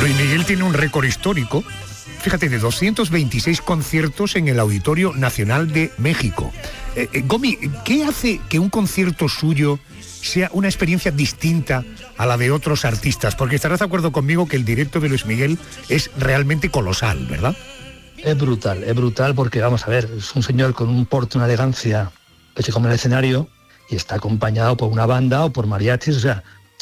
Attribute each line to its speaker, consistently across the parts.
Speaker 1: Luis Miguel tiene un récord histórico, fíjate, de 226 conciertos en el Auditorio Nacional de México. Gomi, ¿qué hace que un concierto suyo sea una experiencia distinta a la de otros artistas? Porque estarás de acuerdo conmigo que el directo de Luis Miguel es realmente colosal, ¿verdad?
Speaker 2: Es brutal porque, vamos a ver, es un señor con un porte, una elegancia, que se come en el escenario y está acompañado por una banda o por mariachis, o sea,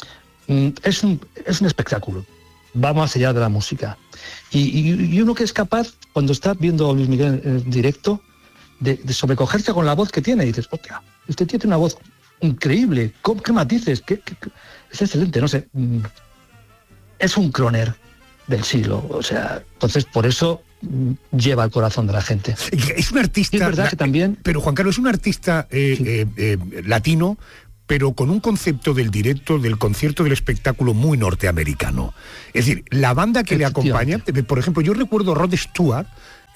Speaker 2: es un espectáculo, va más allá de la música. Y uno que es capaz, cuando está viendo a Luis Miguel en directo, de sobrecogerse con la voz que tiene, y dices, hostia, este tío tiene una voz increíble, ¿qué matices? Es excelente, no sé, es un croner del siglo, o sea, entonces por eso lleva al corazón de la gente.
Speaker 1: Es un artista...
Speaker 2: Y es verdad que también...
Speaker 1: Pero Juan Carlos, es un artista latino, pero con un concepto del directo, del concierto, del espectáculo muy norteamericano. Es decir, la banda que le acompaña, por ejemplo, yo recuerdo Rod Stewart,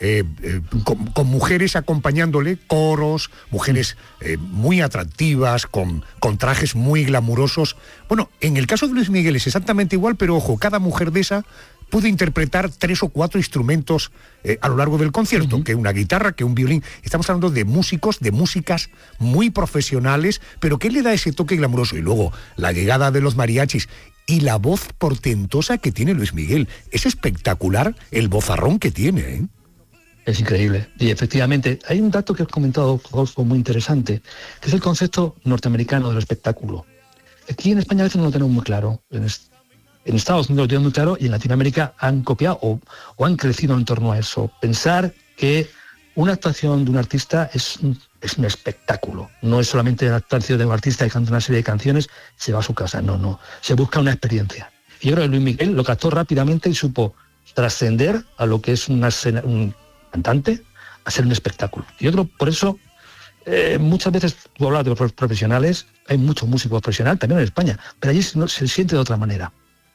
Speaker 1: con mujeres acompañándole, coros, mujeres muy atractivas, con trajes muy glamurosos. Bueno, en el caso de Luis Miguel es exactamente igual, pero ojo, cada mujer de esa pudo interpretar 3 o 4 instrumentos a lo largo del concierto, que una guitarra, que un violín. Estamos hablando de músicos, de músicas muy profesionales, pero que le da ese toque glamuroso. Y luego la llegada de los mariachis y la voz portentosa que tiene Luis Miguel. Es espectacular el vozarrón que tiene, ¿eh?
Speaker 2: Es increíble. Y efectivamente, hay un dato que has comentado, Rodolfo, muy interesante, que es el concepto norteamericano del espectáculo. Aquí en España a veces no lo tenemos muy claro. En Estados Unidos lo tienen muy claro y en Latinoamérica han copiado o han crecido en torno a eso. Pensar que una actuación de un artista es un espectáculo. No es solamente la actuación de un artista que canta una serie de canciones, se va a su casa. No. Se busca una experiencia. Y yo creo que Luis Miguel lo captó rápidamente y supo trascender a lo que es un cantante a ser un espectáculo. Y yo creo, por eso, muchas veces tú hablas de los profesionales, hay muchos músicos profesionales, también en España, pero allí se siente de otra manera.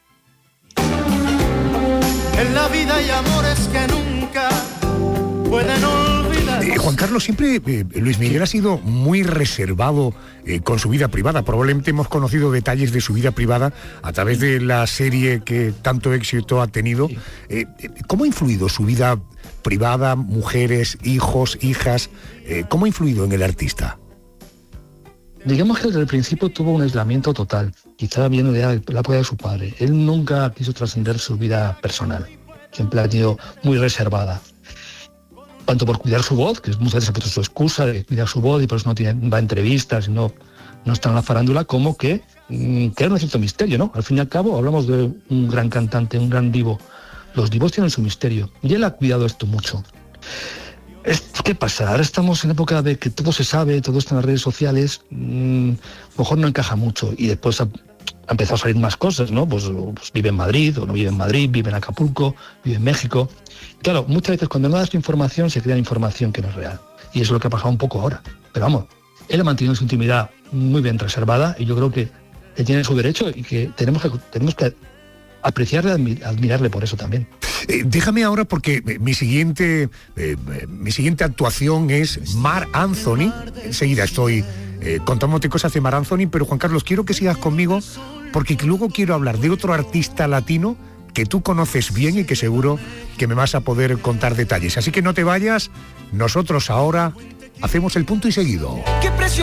Speaker 3: En la vida hay amores que nunca pueden olvidar.
Speaker 1: Juan Carlos, siempre Luis Miguel ha sido muy reservado con su vida privada. Probablemente hemos conocido detalles de su vida privada a través de la serie que tanto éxito ha tenido. Sí. ¿Cómo ha influido su vida privada, mujeres, hijos, hijas? ¿Cómo ha influido en el artista?
Speaker 2: Digamos que desde el principio tuvo un aislamiento total. Quizá viene de la apoyo de su padre. Él nunca quiso trascender su vida personal. Siempre ha sido muy reservada. Tanto por cuidar su voz, que muchas veces ha puesto su excusa de cuidar su voz y por eso no va a entrevistas y no está en la farándula, como que era un cierto misterio, ¿no? Al fin y al cabo hablamos de un gran cantante, un gran divo. Los divos tienen su misterio. Y él ha cuidado esto mucho. ¿Qué pasa? Ahora estamos en época de que todo se sabe, todo está en las redes sociales, a lo mejor no encaja mucho. Y después ha empezado a salir más cosas, ¿no? Pues vive en Madrid, o no vive en Madrid, vive en Acapulco, vive en México. Claro, muchas veces cuando no das información se crea información que no es real. Y eso es lo que ha pasado un poco ahora. Pero vamos, él ha mantenido su intimidad muy bien reservada y yo creo que él tiene su derecho y que tenemos que apreciarle, admirarle por eso también.
Speaker 1: Déjame ahora porque mi siguiente actuación es Marc Anthony. Enseguida estoy contándote cosas de Marc Anthony, pero Juan Carlos, quiero que sigas conmigo porque luego quiero hablar de otro artista latino que tú conoces bien y que seguro que me vas a poder contar detalles. Así que no te vayas, nosotros ahora hacemos el punto y seguido.